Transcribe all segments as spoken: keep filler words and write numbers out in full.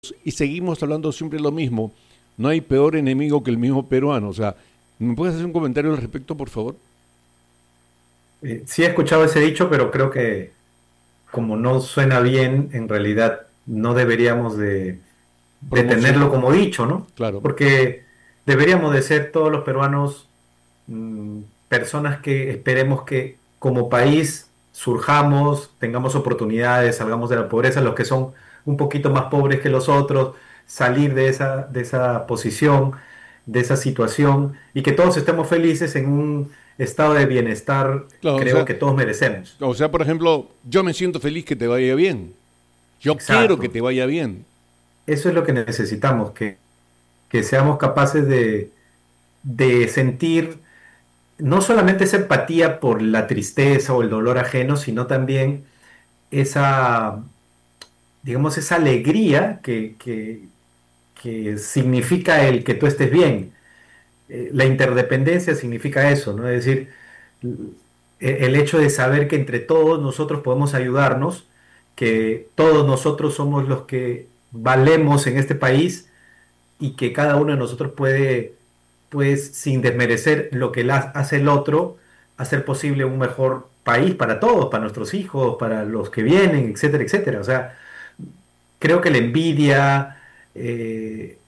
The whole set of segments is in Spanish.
y seguimos hablando siempre lo mismo. No hay peor enemigo que el mismo peruano. O sea, ¿me puedes hacer un comentario al respecto, por favor? Eh, sí he escuchado ese dicho, pero creo que como no suena bien, en realidad no deberíamos de, de Promoción, tenerlo como dicho, ¿no? claro. Porque deberíamos de ser todos los peruanos mm, personas que esperemos que como país surjamos, tengamos oportunidades, salgamos de la pobreza, los que son un poquito más pobres que los otros, salir de esa, de esa posición, de esa situación y que todos estemos felices en un estado de bienestar, Claro, o creo sea, que todos merecemos. o sea, por ejemplo, yo me siento feliz que te vaya bien. Yo quiero que te Exacto. vaya bien. Eso es lo que necesitamos, que, que seamos capaces de, de sentir no solamente esa empatía por la tristeza o el dolor ajeno, sino también esa, digamos, esa alegría que, que, que significa el que tú estés bien. Eh, la interdependencia significa eso, ¿no? Es decir, l- el hecho de saber que entre todos nosotros podemos ayudarnos, que todos nosotros somos los que valemos en este país y que cada uno de nosotros puede, pues, sin desmerecer lo que la- hace el otro, hacer posible un mejor país para todos, para nuestros hijos, para los que vienen, etcétera, etcétera. O sea, creo que la envidia, eh,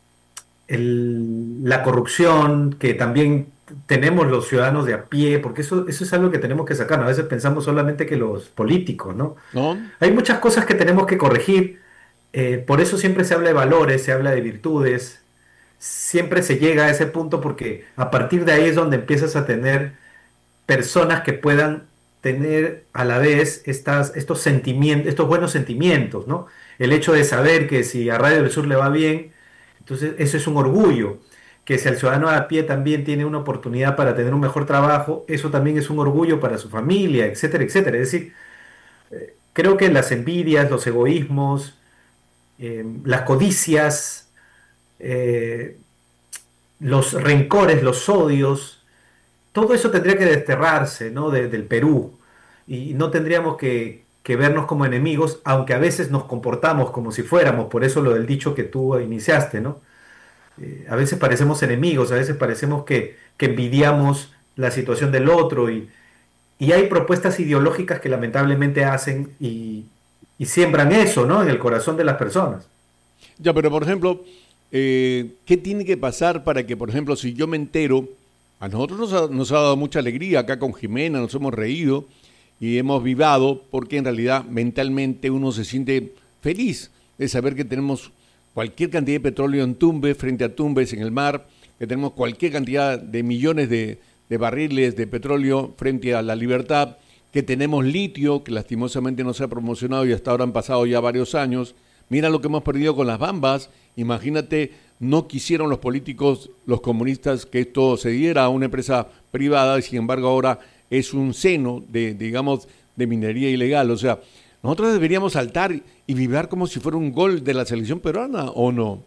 el- la corrupción que también tenemos los ciudadanos de a pie, porque eso, eso es algo que tenemos que sacar, ¿no? A veces pensamos solamente que los políticos, ¿no? ¿No? Hay muchas cosas que tenemos que corregir, eh, por eso siempre se habla de valores, se habla de virtudes, siempre se llega a ese punto porque a partir de ahí es donde empiezas a tener personas que puedan tener a la vez estas, estos sentimientos, estos buenos sentimientos, ¿no? El hecho de saber que si a Radio del Sur le va bien, entonces eso es un orgullo. Que si el ciudadano a pie también tiene una oportunidad para tener un mejor trabajo, eso también es un orgullo para su familia, etcétera, etcétera. Es decir, creo que las envidias, los egoísmos, eh, las codicias, eh, los rencores, los odios, todo eso tendría que desterrarse, ¿no? de- del Perú. Y no tendríamos que, que vernos como enemigos, aunque a veces nos comportamos como si fuéramos, por eso lo del dicho que tú iniciaste, ¿no? Eh, a veces parecemos enemigos, a veces parecemos que, que envidiamos la situación del otro y, y hay propuestas ideológicas que lamentablemente hacen y, y siembran eso, ¿no? En el corazón de las personas. Ya, pero por ejemplo, eh, ¿qué tiene que pasar para que, por ejemplo, si yo me entero, a nosotros nos ha, nos ha dado mucha alegría acá con Jimena, nos hemos reído y hemos vivado, porque en realidad mentalmente uno se siente feliz de saber que tenemos cualquier cantidad de petróleo en Tumbes, frente a Tumbes en el mar, que tenemos cualquier cantidad de millones de, de barriles de petróleo frente a la libertad, que tenemos litio, que lastimosamente no se ha promocionado y hasta ahora han pasado ya varios años. Mira lo que hemos perdido con las bambas. Imagínate, no quisieron los políticos, los comunistas, que esto se diera a una empresa privada y sin embargo ahora es un seno de, digamos, de minería ilegal. O sea, nosotros deberíamos saltar y vibrar como si fuera un gol de la selección peruana, ¿o no?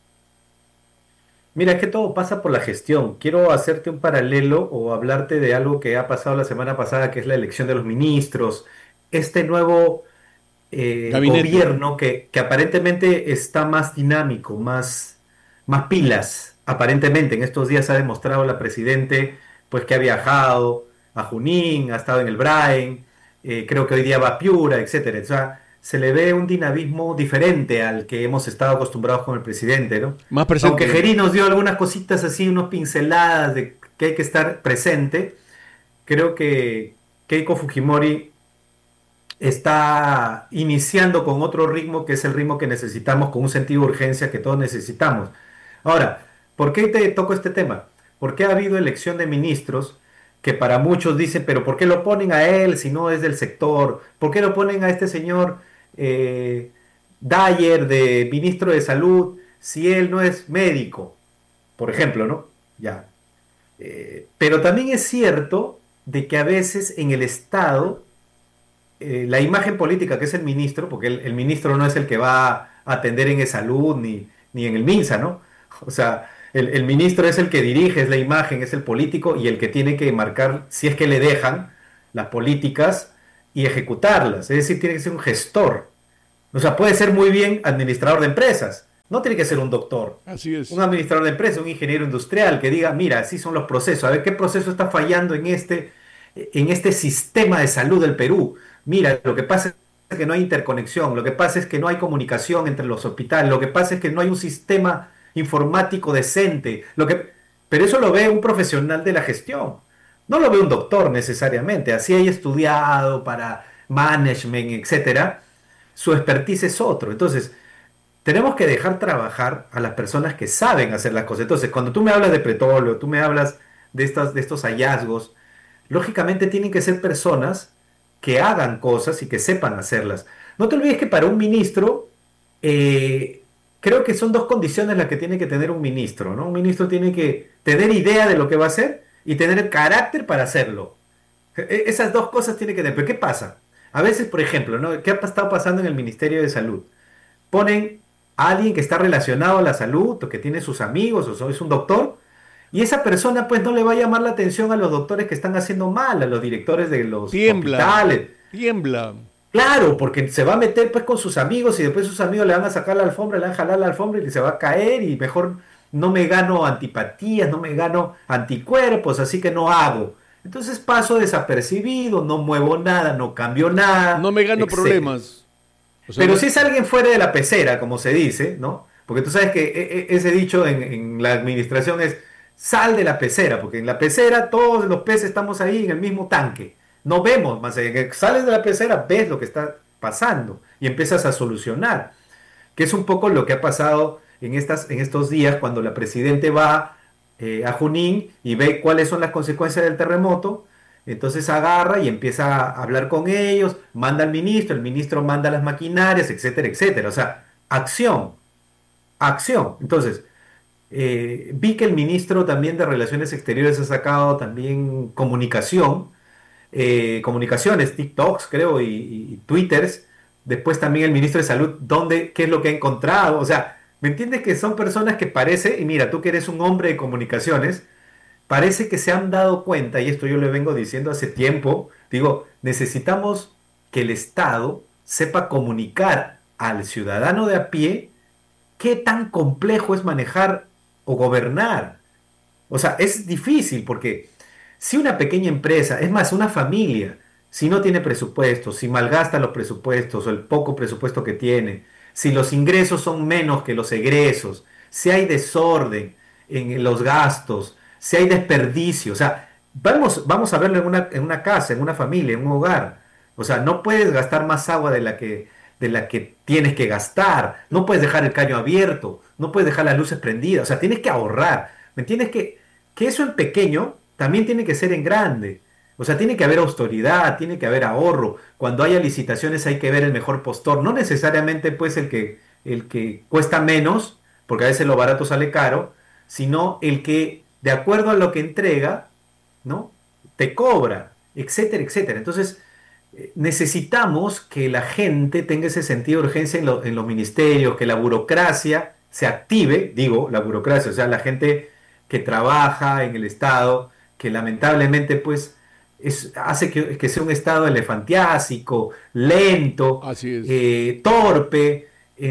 Mira, es que todo pasa por la gestión. Quiero hacerte un paralelo o hablarte de algo que ha pasado la semana pasada, que es la elección de los ministros. Este nuevo eh, Gabinete. gobierno que, que aparentemente está más dinámico, más, más pilas. Aparentemente, en estos días ha demostrado la presidente pues que ha viajado a Junín, ha estado en el Brain, eh, creo que hoy día va a Piura, etcétera. O sea, se le ve un dinamismo diferente al que hemos estado acostumbrados con el presidente, ¿no? Más Aunque presente. Geri nos dio algunas cositas así, unas pinceladas de que hay que estar presente, creo que Keiko Fujimori está iniciando con otro ritmo que es el ritmo que necesitamos, con un sentido de urgencia que todos necesitamos. Ahora, ¿por qué te toco este tema? Porque ha habido elección de ministros que para muchos dicen, pero ¿por qué lo ponen a él si no es del sector? ¿Por qué lo ponen a este señor eh, Dyer de ministro de Salud si él no es médico? Por ejemplo, ¿no? Ya. Eh, pero también es cierto de que a veces en el Estado eh, la imagen política que es el ministro, porque el, el ministro no es el que va a atender en salud ni, ni en el MINSA, ¿no? O sea, el, el ministro es el que dirige, es la imagen, es el político y el que tiene que marcar, si es que le dejan, las políticas y ejecutarlas. Es decir, tiene que ser un gestor. O sea, puede ser muy bien administrador de empresas, No tiene que ser un doctor, Así un es. administrador de empresa, un ingeniero industrial que diga, mira, así son los procesos, a ver qué proceso está fallando en este, en este sistema de salud del Perú. Mira, lo que pasa es que no hay interconexión, lo que pasa es que no hay comunicación entre los hospitales, lo que pasa es que no hay un sistema informático decente, lo que... pero eso lo ve un profesional de la gestión, no lo ve un doctor necesariamente, así haya estudiado para management, etcétera, su expertise es otro. Entonces, tenemos que dejar trabajar a las personas que saben hacer las cosas. Entonces, cuando tú me hablas de petróleo, tú me hablas de estas, de estos hallazgos, lógicamente tienen que ser personas que hagan cosas y que sepan hacerlas. No te olvides que para un ministro, eh, creo que son dos condiciones las que tiene que tener un ministro, ¿no? Un ministro tiene que tener idea de lo que va a hacer y tener el carácter para hacerlo. E- Esas dos cosas tiene que tener. Pero ¿qué pasa? A veces, por ejemplo, ¿no? ¿Qué ha estado pasando en el Ministerio de Salud? Ponen a alguien que está relacionado a la salud o que tiene sus amigos o so- es un doctor y esa persona pues no le va a llamar la atención a los doctores que están haciendo mal, a los directores de los Tiembla, hospitales. tiembla. Claro, porque se va a meter pues con sus amigos y después sus amigos le van a sacar la alfombra, le van a jalar la alfombra y se va a caer y mejor no me gano antipatías, no me gano anticuerpos, así que no hago. Entonces paso desapercibido, no muevo nada, no cambio nada, No me gano etcétera. problemas. O sea, Pero no, si es alguien fuera de la pecera, como se dice, ¿no? Porque tú sabes que e- e- ese dicho en, en la administración es sal de la pecera, porque en la pecera todos los peces estamos ahí en el mismo tanque. No vemos más allá. Que sales de la pecera, ves lo que está pasando y empiezas a solucionar, que es un poco lo que ha pasado en, estas, en estos días cuando la presidente va eh, a Junín y ve cuáles son las consecuencias del terremoto. Entonces agarra y empieza a hablar con ellos, manda al ministro, el ministro manda las maquinarias, etcétera, etcétera. O sea, acción, acción. Entonces, eh, vi que el ministro también de Relaciones Exteriores ha sacado también comunicación, eh, comunicaciones, TikToks, creo, y, y Twitters. Después también el ministro de Salud, ¿dónde, qué es lo que ha encontrado? O sea, ¿me entiendes que son personas que parece, y mira, tú que eres un hombre de comunicaciones, parece que se han dado cuenta, y esto yo le vengo diciendo hace tiempo, digo, necesitamos que el Estado sepa comunicar al ciudadano de a pie qué tan complejo es manejar o gobernar. O sea, es difícil porque si una pequeña empresa, es más, una familia, si no tiene presupuesto, si malgasta los presupuestos o el poco presupuesto que tiene, si los ingresos son menos que los egresos, si hay desorden en los gastos, si hay desperdicio, o sea, vamos, vamos a verlo en una, en una casa, en una familia, en un hogar. O sea, no puedes gastar más agua de la que, de la que tienes que gastar, no puedes dejar el caño abierto, no puedes dejar las luces prendidas, o sea, tienes que ahorrar. ¿Me entiendes que que eso en pequeño también tiene que ser en grande? O sea, tiene que haber autoridad, tiene que haber ahorro. Cuando haya licitaciones hay que ver el mejor postor. No necesariamente pues el que, el que cuesta menos, porque a veces lo barato sale caro, sino el que de acuerdo a lo que entrega, ¿no? Te cobra, etcétera, etcétera. Entonces, eh, necesitamos que la gente tenga ese sentido de urgencia en, lo- en los ministerios, que la burocracia se active, digo, la burocracia, o sea, la gente que trabaja en el Estado, que lamentablemente pues es, hace que, que sea un Estado elefantiásico, lento, así es. eh, torpe,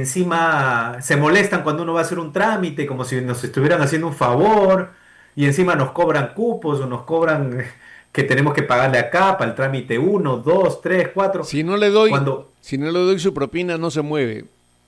encima se molestan cuando uno va a hacer un trámite, como si nos estuvieran haciendo un favor, y encima nos cobran cupos o nos cobran que tenemos que pagarle acá para el trámite uno, dos, tres, cuatro, Si no le doy, cuando, si no le doy su propina, no se mueve.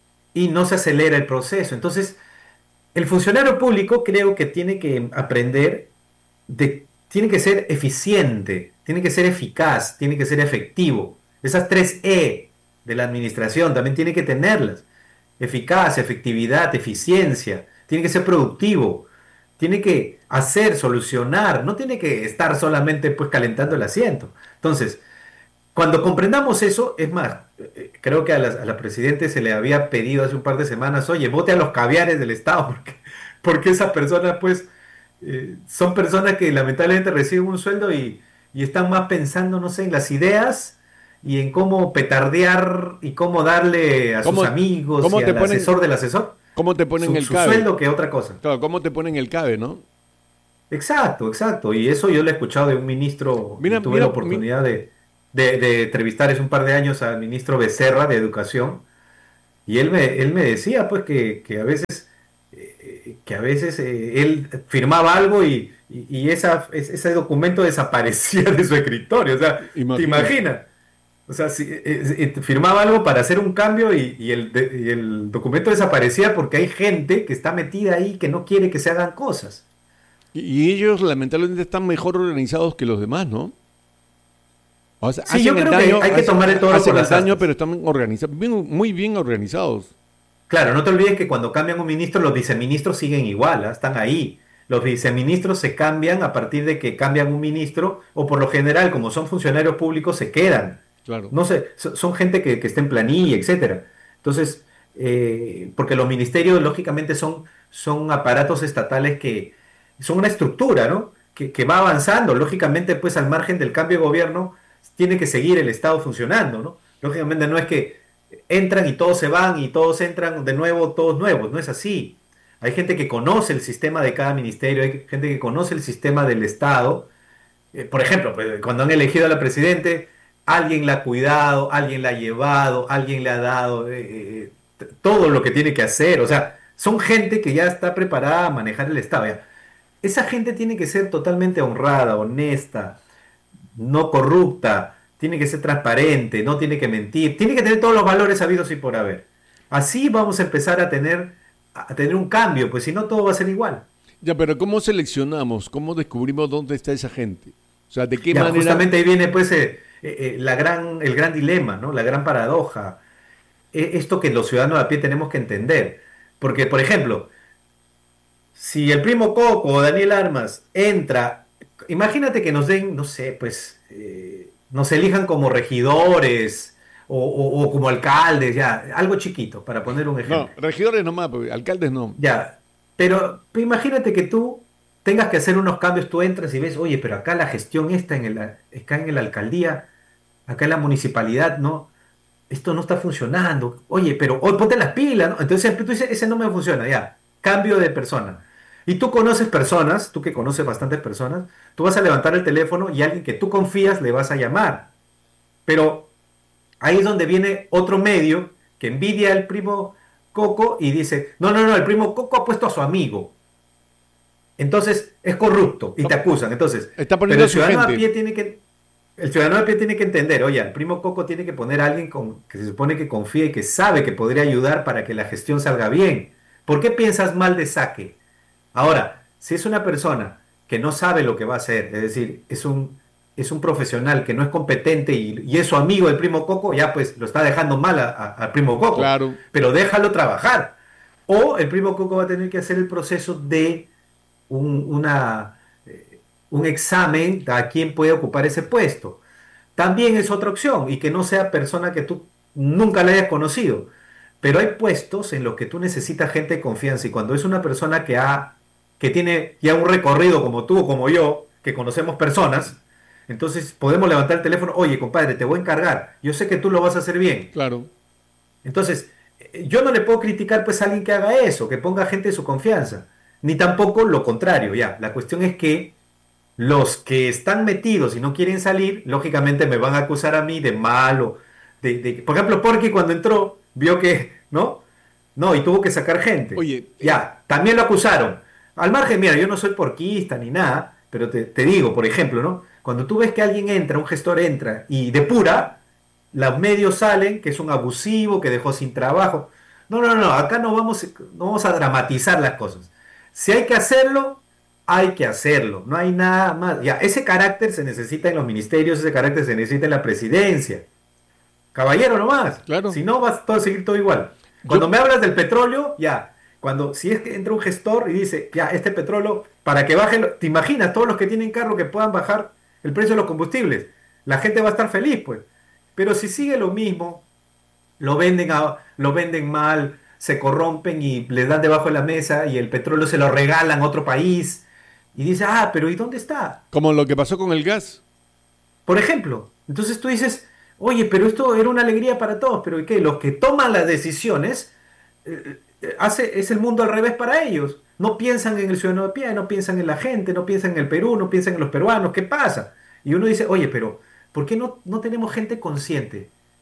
y no se acelera el proceso. Entonces, el funcionario público creo que tiene que aprender de, tiene que ser eficiente, tiene que ser eficaz, tiene que ser efectivo. Esas tres E de la administración también tiene que tenerlas. Eficacia, efectividad, eficiencia. Tiene que ser productivo. Tiene que hacer, solucionar. No tiene que estar solamente pues calentando el asiento. Entonces, cuando comprendamos eso, es más, eh, creo que a la, a la presidente se le había pedido hace un par de semanas, oye, vote a los caviares del Estado, porque, porque esas personas, pues, eh, son personas que lamentablemente reciben un sueldo y, y están más pensando, no sé, en las ideas y en cómo petardear y cómo darle a sus ¿Cómo, amigos cómo y te al ponen, asesor del asesor cómo te ponen su, el su cabe? sueldo que otra cosa. Claro, ¿cómo te ponen el cabe, no? Exacto, exacto. Y eso yo lo he escuchado de un ministro, Mira, y tuve la mira, mi- oportunidad de, de, de entrevistar hace un par de años al ministro Becerra de Educación. Y él me, él me decía pues que, que a veces, eh, que a veces eh, él firmaba algo y, y, y esa, es- ese documento desaparecía de su escritorio. O sea, ¿te Imagínate. imaginas? O sea, si, eh, eh, firmaba algo para hacer un cambio y, y el, de- y el documento desaparecía porque hay gente que está metida ahí que no quiere que se hagan cosas. Y, y ellos lamentablemente están mejor organizados que los demás, ¿no? O sea, Sí, yo hacen el creo que daño, hay que hacen, tomar el toro por hacen el las daño, pero astas. están organizados, bien- muy bien organizados. Claro, no te olvides que cuando cambian un ministro, los viceministros siguen igual, ¿ah? Están ahí. Los viceministros se cambian a partir de que cambian un ministro, o por lo general, como son funcionarios públicos, se quedan. Claro. No sé, so- son gente que, que está en planilla, etcétera. Entonces, eh, porque los ministerios, lógicamente, son, son aparatos estatales que son una estructura, ¿no? Que, que va avanzando. Lógicamente, pues al margen del cambio de gobierno, tiene que seguir el Estado funcionando, ¿no? Lógicamente no es que entran y todos se van y todos entran de nuevo, todos nuevos. No es así. Hay gente que conoce el sistema de cada ministerio, hay gente que conoce el sistema del Estado. Eh, por ejemplo, pues, cuando han elegido a la presidente, alguien la ha cuidado, alguien la ha llevado, alguien le ha dado eh, eh, t- todo lo que tiene que hacer. O sea, son gente que ya está preparada a manejar el Estado. Ya. Esa gente tiene que ser totalmente honrada, honesta, no corrupta, tiene que ser transparente, no tiene que mentir, tiene que tener todos los valores habidos y por haber. Así vamos a empezar a tener, a tener un cambio, pues si no todo va a ser igual. Ya, pero ¿cómo seleccionamos? ¿Cómo descubrimos dónde está esa gente? O sea, ¿de qué Ya, manera? justamente ahí viene pues eh, eh, eh, la gran, el gran dilema, ¿no? La gran paradoja. Eh, esto que los ciudadanos a pie tenemos que entender. Porque, por ejemplo, si el primo Coco o Daniel Armas entra, imagínate que nos den, no sé, pues, eh, nos elijan como regidores o, o- o como alcaldes, ya, algo chiquito, para poner un No, ejemplo. regidores nomás, porque alcaldes no. Ya, pero imagínate que tú tengas que hacer unos cambios, tú entras y ves, oye, pero acá la gestión está en el, acá en la alcaldía, acá en la municipalidad, ¿no? Esto no está funcionando. Oye, pero oh, ponte las pilas, ¿no? Entonces tú dices, ese no me funciona, ya. Cambio de persona. Y tú conoces personas, tú que conoces bastantes personas, tú vas a levantar el teléfono y alguien que tú confías le vas a llamar. Pero ahí es donde viene otro medio que envidia al primo Coco y dice, no, no, no, el primo Coco ha puesto a su amigo. Entonces es corrupto y te acusan. Entonces, Está pero poniendo a el su ciudadano a gente. pie tiene que, el ciudadano a pie tiene que entender, oye, el primo Coco tiene que poner a alguien con, que se supone que confía y que sabe que podría ayudar para que la gestión salga bien. ¿Por qué piensas mal de Saque? Ahora, si es una persona que no sabe lo que va a hacer, es decir, es un, es un profesional que no es competente y, y es su amigo el primo Coco, ya pues lo está dejando mal a- a- al primo Coco, Claro. pero déjalo trabajar. O el primo Coco va a tener que hacer el proceso de un, una, eh, un examen a quién puede ocupar ese puesto. También es otra opción y que no sea persona que tú nunca la hayas conocido. Pero hay puestos en los que tú necesitas gente de confianza y cuando es una persona que ha, que tiene ya un recorrido como tú o como yo, que conocemos personas, entonces podemos levantar el teléfono, oye, compadre, te voy a encargar, yo sé que tú lo vas a hacer bien. Claro. Entonces, eh, yo no le puedo criticar pues a alguien que haga eso, que ponga gente de su confianza, ni tampoco lo contrario, ya. La cuestión es que los que están metidos y no quieren salir, lógicamente me van a acusar a mí de malo, de, de- por ejemplo, Porky cuando entró, vio que, ¿no? No, y tuvo que sacar gente. Oye, eh, Ya, también lo acusaron. Al margen, mira, yo no soy porquista ni nada, pero te, te digo, por ejemplo, ¿no? Cuando tú ves que alguien entra, un gestor entra y depura, los medios salen que es un abusivo, que dejó sin trabajo. No, no, no, acá no vamos, no vamos a dramatizar las cosas. Si hay que hacerlo, hay que hacerlo. No hay nada más. Ya, ese carácter se necesita en los ministerios, ese carácter se necesita en la presidencia. Caballero nomás. claro. Si no, vas todo a seguir todo igual. Cuando Yo, me hablas del petróleo, ya. Cuando, si es que entra un gestor y dice, ya, este petróleo, para que baje, lo- te imaginas todos los que tienen carro que puedan bajar el precio de los combustibles. La gente va a estar feliz, pues. Pero si sigue lo mismo, lo venden, a- lo venden mal, se corrompen y les dan debajo de la mesa y el petróleo se lo regalan a otro país. Y dice, ah, pero ¿y dónde está? como lo que pasó con el gas. Por ejemplo, entonces tú dices, oye, pero esto era una alegría para todos, pero ¿y qué? Los que toman las decisiones, eh, eh, hace, es el mundo al revés para ellos. No piensan en el ciudadano de pie, no piensan en la gente, no piensan en el Perú, no piensan en los peruanos, ¿qué pasa? Y uno dice, oye, pero ¿por qué no, no tenemos gente consciente?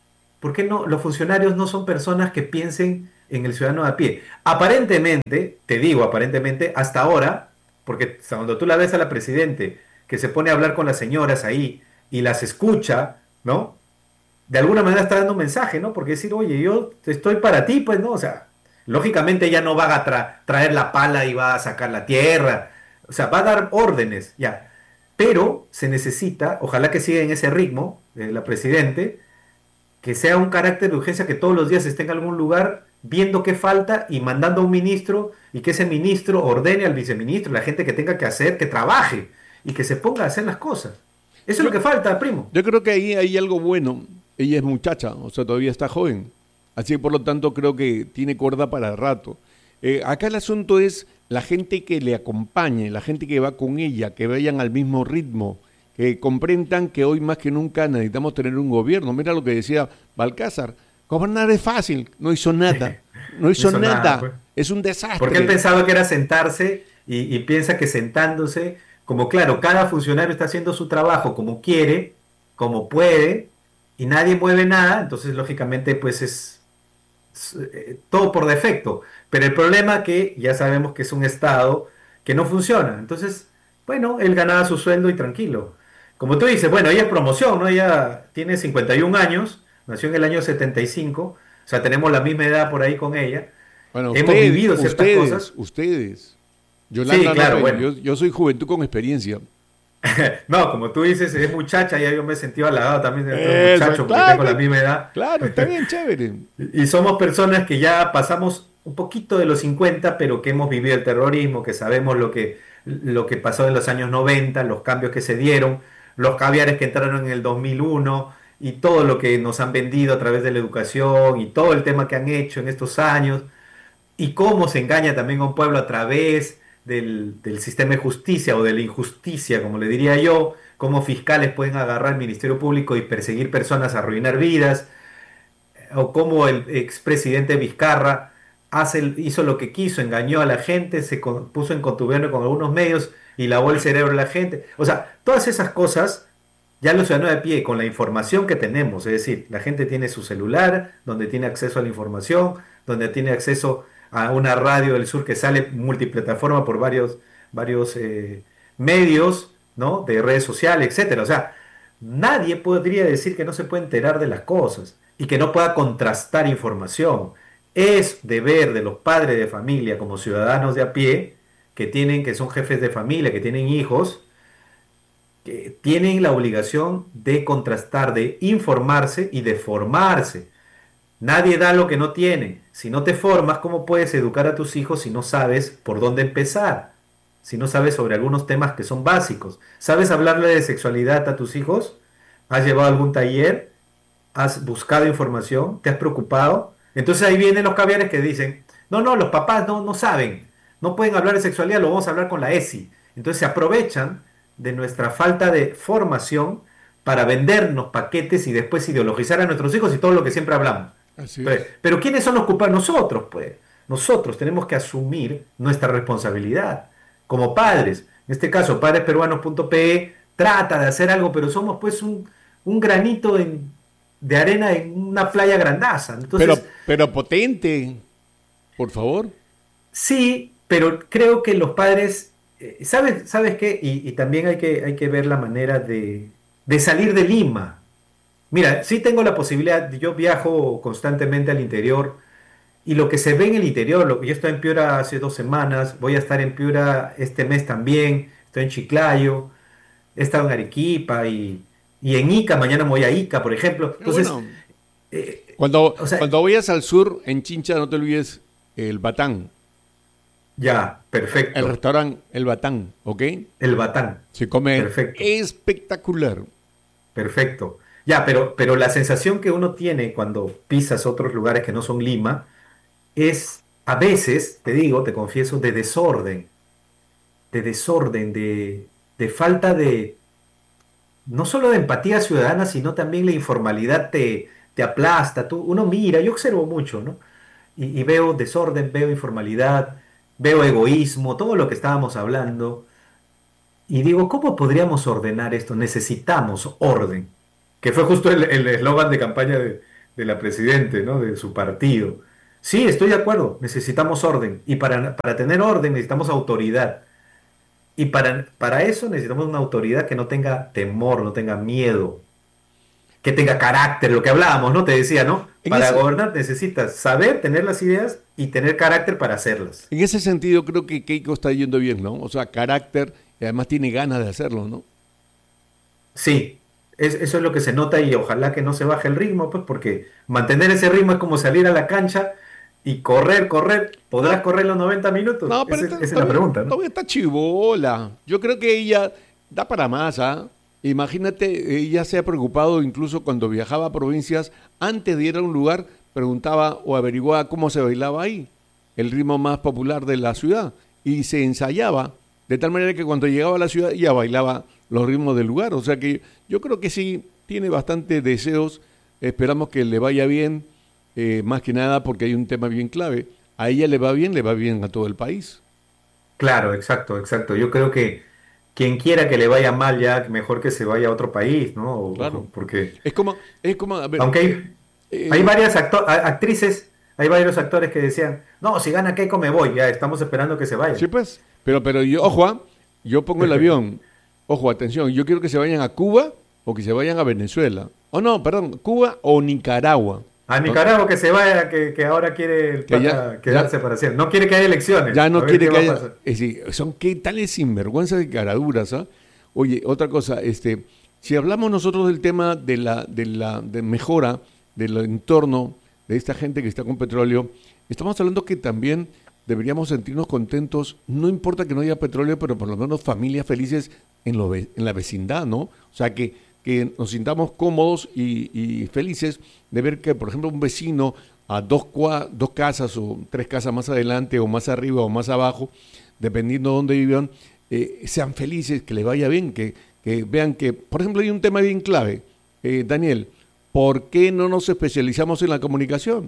¿Por qué no? Los funcionarios no son personas que piensen en el ciudadano de a pie. Aparentemente, te digo, aparentemente, hasta ahora, porque cuando tú la ves a la presidente que se pone a hablar con las señoras ahí y las escucha, ¿no? De alguna manera está dando un mensaje, ¿no? Porque decir, oye, yo estoy para ti, pues, ¿no? O sea, lógicamente ella no va a tra- traer la pala y va a sacar la tierra, o sea, va a dar órdenes, ya. Pero se necesita, ojalá que siga en ese ritmo, eh, la presidente, que sea un carácter de urgencia que todos los días esté en algún lugar viendo qué falta y mandando a un ministro y que ese ministro ordene al viceministro, la gente que tenga que hacer, que trabaje y que se ponga a hacer las cosas. Eso es Yo, lo que falta, primo. yo creo que ahí hay algo bueno. Ella es muchacha, o sea, todavía está joven. Así que por lo tanto creo que tiene cuerda para rato. Eh, acá el asunto es la gente que le acompañe, la gente que va con ella, que vayan al mismo ritmo, que comprendan que hoy más que nunca necesitamos tener un gobierno. Mira lo que decía Balcázar, gobernar es fácil, no hizo nada, no No hizo hizo nada, pues. nada, es un Porque él desastre. pensaba que era sentarse y, y piensa que sentándose, como claro, cada funcionario está haciendo su trabajo como quiere, como puede, y nadie mueve nada, entonces lógicamente pues es, es, eh, todo por defecto. Pero el problema que ya sabemos que es un Estado que no funciona. Entonces, bueno, él ganaba su sueldo y tranquilo. Como tú dices, bueno, ella es promoción, ¿no? Ella tiene cincuenta y un años, nació en el año setenta y cinco, o sea, tenemos la misma edad por ahí con ella. Bueno, Hemos usted, vivido ciertas ustedes, cosas. ustedes. Sí, Yolanda no, claro, pues, bueno. yo, yo soy juventud con experiencia. No, como tú dices, es muchacha, ya yo me he sentido halagado también de otro Eso, muchacho porque claro, tengo la pues, misma edad. claro, está bien, chévere. Y somos personas que ya pasamos un poquito de los cincuenta, pero que hemos vivido el terrorismo, que sabemos lo que, lo que pasó en los años noventa, los cambios que se dieron, los caviares que entraron en el dos mil uno y todo lo que nos han vendido a través de la educación y todo el tema que han hecho en estos años y cómo se engaña también a un pueblo a través del, del sistema de justicia o de la injusticia, como le diría yo, cómo fiscales pueden agarrar al Ministerio Público y perseguir personas, arruinar vidas, o cómo el expresidente Vizcarra hace, hizo lo que quiso, engañó a la gente, se con- puso en contubernio con algunos medios y lavó el cerebro de la gente. O sea, todas esas cosas, ya los ciudadanos de a pie, con la información que tenemos, es decir, la gente tiene su celular, donde tiene acceso a la información, donde tiene acceso a una radio del sur que sale multiplataforma por varios, varios eh, medios, ¿no? De redes sociales, etcétera. O sea, nadie podría decir que no se puede enterar de las cosas y que no pueda contrastar información. Es deber de los padres de familia como ciudadanos de a pie, que tienen, que son jefes de familia, que tienen hijos, que tienen la obligación de contrastar, de informarse y de formarse. Nadie da lo que no tiene. Si no te formas, ¿cómo puedes educar a tus hijos si no sabes por dónde empezar? Si no sabes sobre algunos temas que son básicos. ¿Sabes hablarle de sexualidad a tus hijos? ¿Has llevado algún taller? ¿Has buscado información? ¿Te has preocupado? Entonces ahí vienen los caviares que dicen, no, no, los papás no, no saben, no pueden hablar de sexualidad, lo vamos a hablar con la ESI. Entonces se aprovechan de nuestra falta de formación para vendernos paquetes y después ideologizar a nuestros hijos y todo lo que siempre hablamos. Así Pero, es. pero ¿quiénes son los culpables? Nosotros, pues. Nosotros tenemos que asumir nuestra responsabilidad como padres. En este caso, padresperuanos.pe trata de hacer algo, pero somos pues un, un granito en- de arena en una playa grandaza. Pero, Entonces, pero potente, por favor. sí, pero creo que los padres, eh, ¿sabes, sabes qué? Y, y también hay que, hay que ver la manera de, de salir de Lima. Mira, sí tengo la posibilidad, yo viajo constantemente al interior y lo que se ve en el interior, lo que yo estoy en Piura hace dos semanas, voy a estar en Piura este mes también, estoy en Chiclayo, he estado en Arequipa y, y en Ica, mañana me voy a Ica, por ejemplo. Pero Entonces, bueno, eh, cuando, o sea, cuando vayas al sur, en Chincha, no te olvides el Batán, ya, el perfecto, restaurante El Batán, ¿ok? el Batán, Se come perfecto. espectacular. Perfecto. Ya, pero, pero la sensación que uno tiene cuando pisas otros lugares que no son Lima es a veces, te digo, te confieso, de desorden, de desorden, de, de falta de, no solo de empatía ciudadana, sino también la informalidad te, te aplasta. Tú, uno mira, yo observo mucho, ¿no? Y, y veo desorden, veo informalidad, veo egoísmo, todo lo que estábamos hablando. Y digo, ¿cómo podríamos ordenar esto? Necesitamos orden, que fue justo el el eslogan de campaña de, de la presidente, ¿no? De su partido. Sí, estoy de acuerdo, necesitamos orden. Y para, para tener orden necesitamos autoridad. Y para, para eso necesitamos una autoridad que no tenga temor, no tenga miedo, que tenga carácter, lo que hablábamos, ¿no? Te decía, ¿no? En Para ese, gobernar necesitas saber, tener las ideas y tener carácter para hacerlas. en ese sentido creo que Keiko está yendo bien, ¿no? O sea, carácter y además tiene ganas de hacerlo, ¿no? Sí, es- eso es lo que se nota y ojalá que no se baje el ritmo, pues porque mantener ese ritmo es como salir a la cancha y correr, correr. ¿Podrás No, correr los noventa minutos? no, pero Esa es, está- esa es la todavía, pregunta, ¿no? todavía está chivola. Yo creo que ella da para más, ¿ah? Imagínate, ella se ha preocupado incluso cuando viajaba a provincias, antes de ir a un lugar, preguntaba o averiguaba cómo se bailaba ahí, el ritmo más popular de la ciudad, y se ensayaba, de tal manera que cuando llegaba a la ciudad ya bailaba los ritmos del lugar. O sea que yo creo que sí, tiene bastante deseos, esperamos que le vaya bien, eh, más que nada porque hay un tema bien clave. A ella le va bien, le va bien a todo el país. Claro, exacto, exacto. Yo creo que quien quiera que le vaya mal ya, mejor que se vaya a otro país, ¿no? O- Claro. o- porque Es como, es como, a ver, aunque eh, hay, hay eh, varias acto- a- actrices, hay varios actores que decían, no, si gana Keiko me voy, ya estamos esperando que se sí vaya. pues, pero, pero yo, ojo, ah, yo pongo el avión, ojo, atención, yo quiero que se vayan a Cuba o que se vayan a Venezuela. O no, perdón, Cuba o Nicaragua. A ¿No? Nicaragua que se vaya, que, que ahora quiere el Que ya, pata ya, quedarse para siempre. No quiere que haya elecciones. ya A no ver quiere qué que va a haya, pasar. es decir, son qué tales sinvergüenzas y caraduras, ¿ah? Oye, otra cosa, este, si hablamos nosotros del tema de la, de la de mejora del entorno de esta gente que está con petróleo, estamos hablando que también deberíamos sentirnos contentos, no importa que no haya petróleo, pero por lo menos familias felices en, lo, ve- en la vecindad, ¿no? O sea, que, que nos sintamos cómodos y, y felices de ver que, por ejemplo, un vecino a dos, cua- dos casas o tres casas más adelante o más arriba o más abajo, dependiendo de dónde vivan, eh, sean felices, que les vaya bien, que, que vean que, por ejemplo, hay un tema bien clave, eh, Daniel, ¿por qué no nos especializamos en la comunicación?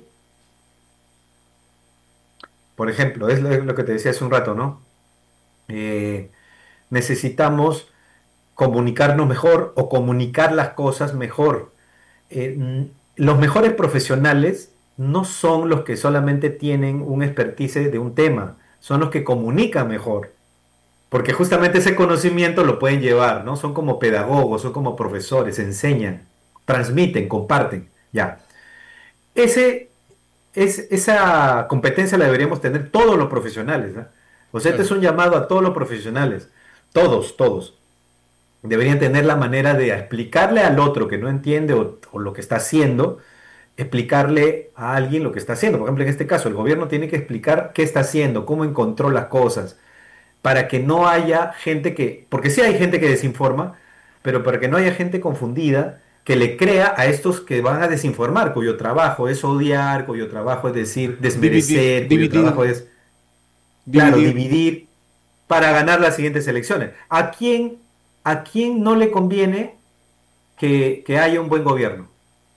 Por ejemplo, es lo, es lo que te decía hace un rato, ¿no? Eh, necesitamos comunicarnos mejor o comunicar las cosas mejor. Eh, mm, los mejores profesionales no son los que solamente tienen un expertise de un tema, son los que comunican mejor, porque justamente ese conocimiento lo pueden llevar, ¿no? Son como pedagogos, son como profesores, enseñan, transmiten, comparten, ya. Ese, es, esa competencia la deberíamos tener todos los profesionales, ¿ah? O sea, este es Claro. un llamado a todos los profesionales, todos, todos deberían tener la manera de explicarle al otro que no entiende o, o lo que está haciendo, explicarle a alguien lo que está haciendo. Por ejemplo, en este caso, el gobierno tiene que explicar qué está haciendo, cómo encontró las cosas, para que no haya gente que, porque sí hay gente que desinforma, pero para que no haya gente confundida que le crea a estos que van a desinformar, cuyo trabajo es odiar, cuyo trabajo es decir, Dividir, desmerecer, cuyo dividir, trabajo es, claro, dividir. dividir para ganar las siguientes elecciones. ¿A quién, a quién no le conviene que, que haya un buen gobierno?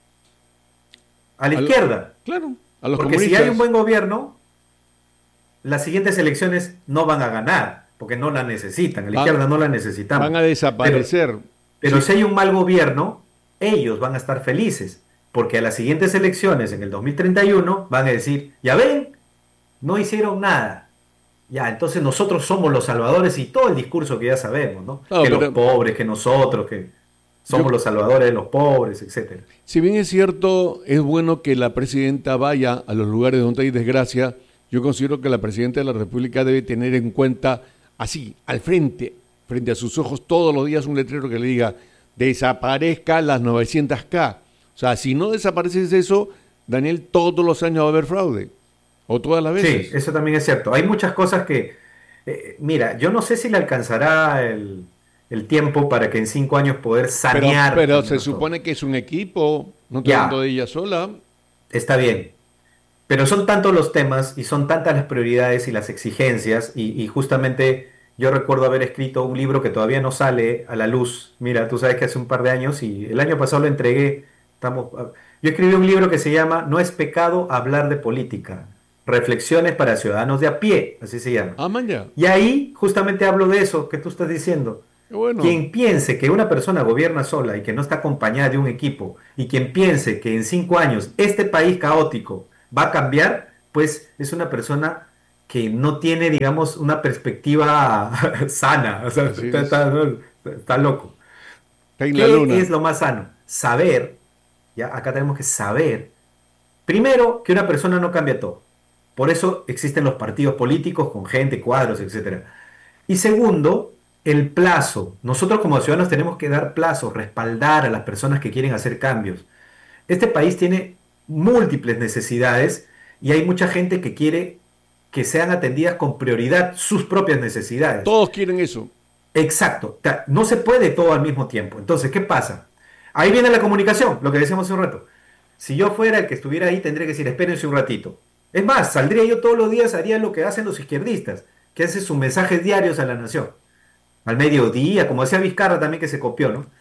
A la A lo- izquierda. claro, a los Porque si hay un comunistas buen gobierno, las siguientes elecciones no van a ganar, porque no la necesitan. A la van, izquierda no la van necesitamos. a Pero, desaparecer. pero Sí, si hay un mal gobierno, ellos van a estar felices, porque a las siguientes elecciones, en el dos mil treinta y uno, van a decir, ya ven, no hicieron nada. Ya, entonces nosotros somos los salvadores y todo el discurso que ya sabemos, ¿no? claro, Que los pero pobres, que nosotros, que somos yo, los salvadores de los pobres, etcétera. si bien es cierto, es bueno que la presidenta vaya a los lugares donde hay desgracia, yo considero que la presidenta de la República debe tener en cuenta, así, al frente, frente a sus ojos, todos los días un letrero que le diga, desaparezca las novecientas K. O sea, si no desapareces eso, Daniel, todos los años va a haber fraude, o todas las Sí, veces. eso también es cierto. Hay muchas cosas que, eh, mira, yo no sé si le alcanzará el, el tiempo para que en cinco años poder Pero, sanear al pero se menos todo. supone que es un equipo, no estoy hablando Ya, de ella sola. está bien. Pero son tantos los temas y son tantas las prioridades y las exigencias y, y justamente yo recuerdo haber escrito un libro que todavía no sale a la luz. Mira, tú sabes que hace un par de años y el año pasado lo entregué. Estamos, yo escribí un libro que se llama No es pecado hablar de política. Reflexiones para ciudadanos de a pie, así se llama. Ah, man, ya. Y ahí justamente hablo de eso que tú estás diciendo. Qué bueno. Quien piense que una persona gobierna sola y que no está acompañada de un equipo, y quien piense que en cinco años este país caótico va a cambiar, pues es una persona que no tiene, digamos, una perspectiva sana. O sea, Así está, es. está- ¿no? Está loco. Está en la ¿Qué luna. es lo más sano? Saber, ya acá tenemos que saber, primero, que una persona no cambia todo. Por eso existen los partidos políticos con gente, cuadros, etcétera. Y segundo, el plazo. Nosotros como ciudadanos tenemos que dar plazo, respaldar a las personas que quieren hacer cambios. Este país tiene múltiples necesidades y hay mucha gente que quiere que sean atendidas con prioridad sus propias necesidades. Todos quieren eso. Exacto. O sea, no se puede todo al mismo tiempo. Entonces, ¿qué pasa? Ahí viene la comunicación, lo que decíamos hace un rato. Si yo fuera el que estuviera ahí, tendría que decir, espérense un ratito. Es más, saldría yo todos los días, haría lo que hacen los izquierdistas, que hacen sus mensajes diarios a la nación. Al mediodía, como decía Vizcarra también que se copió, ¿no?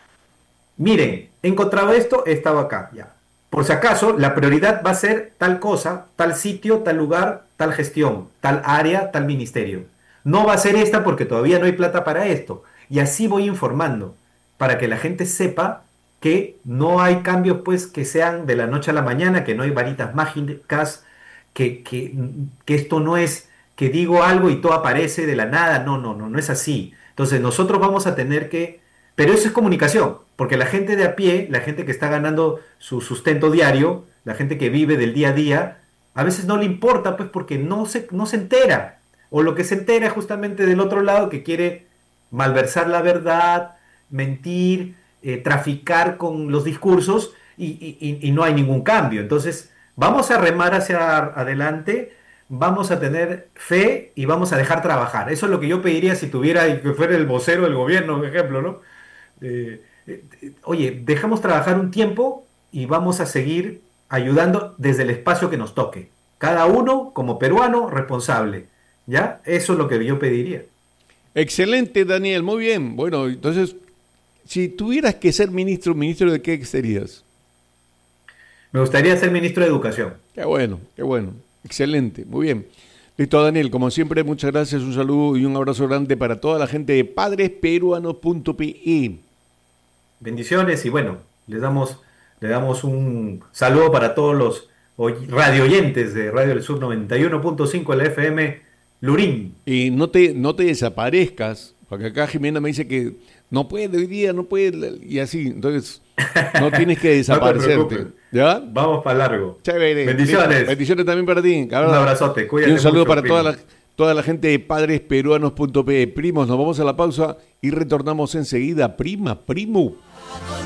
Miren, he encontrado esto, he estado acá, ya. Por si acaso, la prioridad va a ser tal cosa, tal sitio, tal lugar, tal gestión, tal área, tal ministerio. No va a ser esta porque todavía no hay plata para esto. Y así voy informando, para que la gente sepa que no hay cambios pues que sean de la noche a la mañana, que no hay varitas mágicas, que, que, que esto no es que digo algo y todo aparece de la nada. No, no, no, no es así. Entonces nosotros vamos a tener que, pero eso es comunicación, porque la gente de a pie, la gente que está ganando su sustento diario, la gente que vive del día a día, a veces no le importa, pues porque no se, no se entera. O lo que se entera es justamente del otro lado que quiere malversar la verdad, mentir, eh, traficar con los discursos y, y- y- y no hay ningún cambio. Entonces, vamos a remar hacia adelante, vamos a tener fe y vamos a dejar trabajar. Eso es lo que yo pediría si tuviera y que fuera el vocero del gobierno, por ejemplo, ¿no? Eh, eh, eh, oye, dejamos trabajar un tiempo y vamos a seguir ayudando desde el espacio que nos toque. Cada uno como peruano responsable. ¿Ya? Eso es lo que yo pediría. Excelente, Daniel. Muy bien. Bueno, entonces, si tuvieras que ser ministro, ¿ministro de qué serías? Me gustaría ser ministro de Educación. Qué bueno, qué bueno. Excelente. Muy bien. Listo, Daniel. Como siempre, muchas gracias. Un saludo y un abrazo grande para toda la gente de padres peruanos punto pe. Bendiciones y bueno, les damos, le damos un saludo para todos los oy- radio oyentes de Radio del Sur noventa y uno punto cinco L F M Lurín. Y no te, no te desaparezcas, porque acá Jimena me dice que no puede hoy día, no puede, y así. Entonces, no tienes que No te desaparecerte. preocupes, ¿Ya? vamos para largo. Chévere. Listo. Bendiciones. Bendiciones también para ti, Un cabrón. abrazote, Y un cuídate saludo mucho, para toda primo. la, toda la gente de padres peruanos punto pe. Primos, nos vamos a la pausa y retornamos enseguida. Prima, primo.